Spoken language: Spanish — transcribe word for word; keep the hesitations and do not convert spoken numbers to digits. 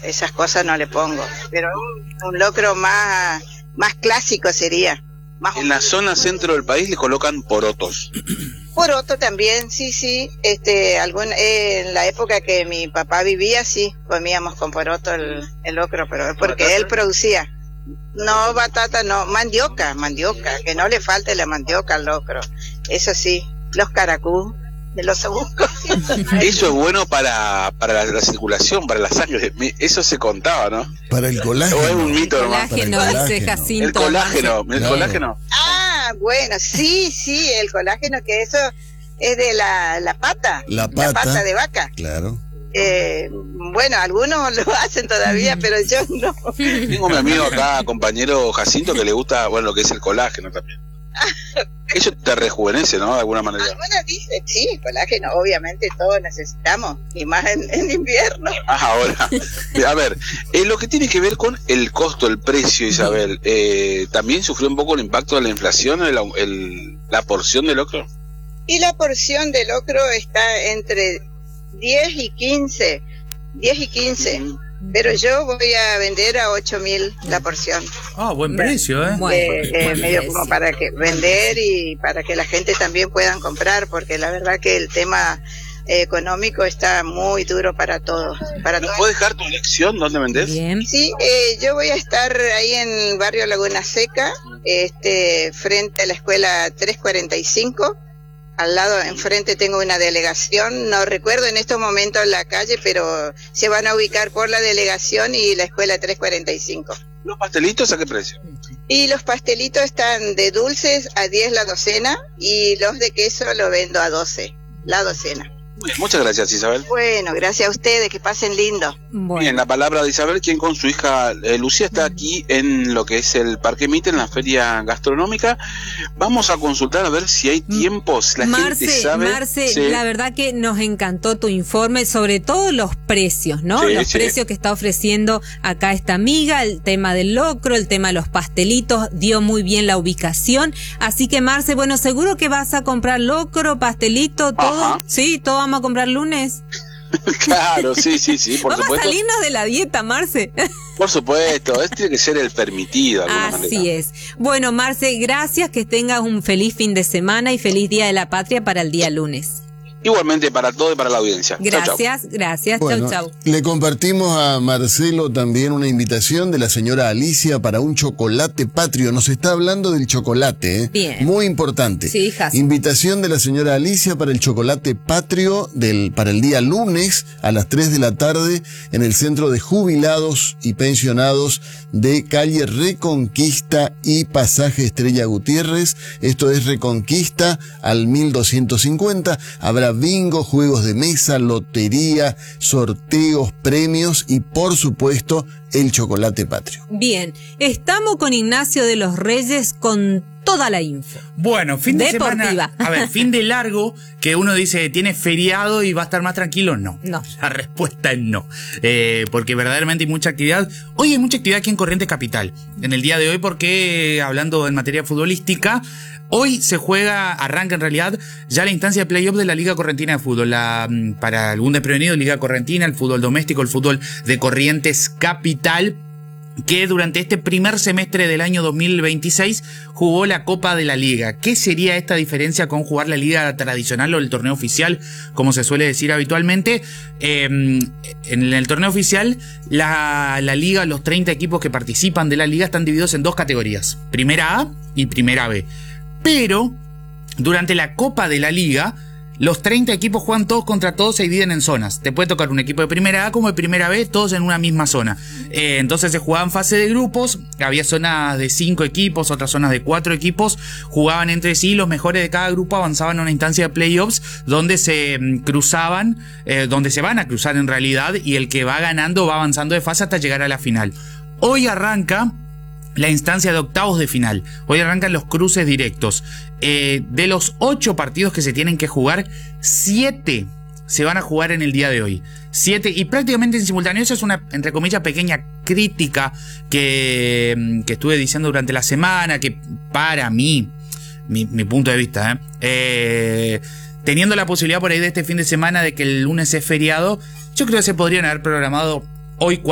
esas cosas no le pongo. Pero un, un locro más, más clásico sería. Más en la zona centro del país le colocan porotos. Poroto también, sí, sí. Este, algún, eh, en la época que mi papá vivía, sí, comíamos con poroto el, el locro, pero es porque ¿batata? Él producía. No, batata no, mandioca, mandioca, que no le falte la mandioca al locro. Eso sí, los caracú de los busco. Eso es bueno para, para la, la circulación, para la sangre. Eso se contaba, ¿no? Para el colágeno. O es un mito el nomás. Colágeno, el dice colágeno. Jacinto. El colágeno, el claro. colágeno. Ah, bueno, sí, sí, el colágeno, que eso es de la, la pata. La pata. La pata de vaca. Claro. Eh, bueno, algunos lo hacen todavía, pero yo no. Tengo mi amigo acá, compañero Jacinto, que le gusta, bueno, lo que es el colágeno también. Eso te rejuvenece, ¿no? De alguna manera. Algunas dicen, sí, colágeno, obviamente todos necesitamos, y más en, en invierno. Ah, ahora. A ver, eh, lo que tiene que ver con el costo, el precio, Isabel, eh, ¿también sufrió un poco el impacto de la inflación, el, el, la porción de locro? Y la porción de locro está entre diez y quince, diez y quince. Uh-huh. Pero yo voy a vender a ocho mil la porción. Ah, oh, buen precio, ¿eh? Bueno, eh, eh, buen medio precio. Como para que vender y para que la gente también puedan comprar, porque la verdad que el tema eh, económico está muy duro para todos. Para ¿Me puedes dejar tu elección? ¿Dónde vendés? Bien. Sí, eh, yo voy a estar ahí en Barrio Laguna Seca, este, frente a la escuela trescientos cuarenta y cinco. Al lado, enfrente tengo una delegación, no recuerdo en estos momentos la calle, pero se van a ubicar por la delegación y la escuela trescientos cuarenta y cinco. ¿Los pastelitos a qué precio? Y los pastelitos están de dulces a diez la docena y los de queso lo vendo a doce la docena. Muy bien, muchas gracias, Isabel. Bueno, gracias a ustedes, que pasen lindo. Bueno. Bien, la palabra de Isabel, quien con su hija eh, Lucía está aquí en lo que es el Parque Mitre, en la feria gastronómica. Vamos a consultar a ver si hay tiempos. La Marce, gente sabe. Marce, sí. La verdad que nos encantó tu informe, sobre todo los precios, ¿no? Sí, los sí. precios que está ofreciendo acá esta amiga, el tema del locro, el tema de los pastelitos, dio muy bien la ubicación. Así que, Marce, bueno, seguro que vas a comprar locro, pastelito, todo. Ajá. Sí, todo vamos a comprar lunes. Claro, sí, sí, sí, por Vamos supuesto. a salirnos de la dieta, Marce. Por supuesto, este tiene que ser el permitido de alguna Así manera. es. Bueno, Marce, gracias, que tengas un feliz fin de semana y feliz Día de la Patria para el día lunes. Igualmente para todo y para la audiencia. Gracias, chau, chau. gracias. Bueno, chau, chau. le compartimos a Marcelo también una invitación de la señora Alicia para un chocolate patrio. Nos está hablando del chocolate, ¿eh? Bien. Muy importante. Sí, hijas. Invitación de la señora Alicia para el chocolate patrio del, para el día lunes a las tres de la tarde en el Centro de Jubilados y Pensionados de calle Reconquista y Pasaje Estrella Gutiérrez. Esto es Reconquista al mil doscientos cincuenta. Habrá bingo, juegos de mesa, lotería, sorteos, premios y, por supuesto, el chocolate patrio. Bien, estamos con Ignacio de los Reyes con toda la info. Bueno, fin de Deportiva. semana. A ver, fin de largo, que uno dice tiene feriado y va a estar más tranquilo. No. No. La respuesta es no. Eh, porque verdaderamente hay mucha actividad. Hoy hay mucha actividad aquí en Corrientes Capital. En el día de hoy, porque hablando en materia futbolística, hoy se juega, arranca en realidad ya la instancia de playoff de la Liga Correntina de Fútbol. La, para algún desprevenido, Liga Correntina, el fútbol doméstico, el fútbol de Corrientes Capital, que durante este primer semestre del año dos mil veintiséis jugó la Copa de la Liga. ¿Qué sería esta diferencia con jugar la Liga tradicional o el torneo oficial, como se suele decir habitualmente? Eh, en el torneo oficial, la, la Liga, los treinta equipos que participan de la Liga están divididos en dos categorías, Primera A y Primera B. Pero durante la Copa de la Liga, los treinta equipos juegan todos contra todos, se dividen en zonas. Te puede tocar un equipo de Primera A como de Primera B, todos en una misma zona. Eh, entonces se jugaban fase de grupos, había zonas de cinco equipos, otras zonas de cuatro equipos, jugaban entre sí, los mejores de cada grupo avanzaban a una instancia de playoffs donde se cruzaban, eh, donde se van a cruzar en realidad, y el que va ganando va avanzando de fase hasta llegar a la final. Hoy arranca la instancia de octavos de final. Hoy arrancan los cruces directos. Eh, de los ocho partidos que se tienen que jugar, siete se van a jugar en el día de hoy. Siete, y prácticamente en simultáneo. Eso es una, entre comillas, pequeña crítica que, que estuve diciendo durante la semana, que para mí, mi, mi punto de vista, ¿eh? Eh, teniendo la posibilidad por ahí de este fin de semana de que el lunes es feriado, yo creo que se podrían haber programado hoy